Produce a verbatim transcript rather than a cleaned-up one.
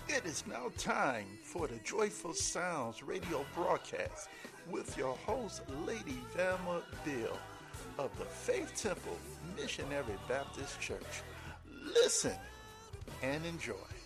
It is now time for the Joyful Sounds radio broadcast with your host, Lady Velma Bill of the Faith Temple Missionary Baptist Church. Listen and enjoy.